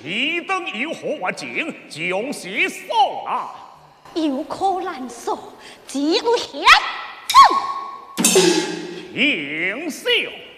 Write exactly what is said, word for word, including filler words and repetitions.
提灯有何我境，将其送来。 有可难说，只有险。 停笑。